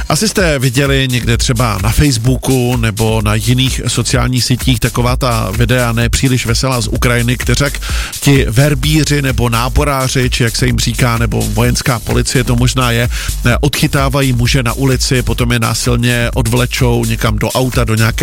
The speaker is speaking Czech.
Asi jste viděli někde třeba na Facebooku nebo na jiných sociálních sítích taková ta videa nepříliš veselá z Ukrajiny, kteřak ti verbíři nebo náboráři, či jak se jim říká, nebo vojenská policie to možná je, odchytávají muže na ulici, potom je násilně odvlečou někam do auta, do nějaké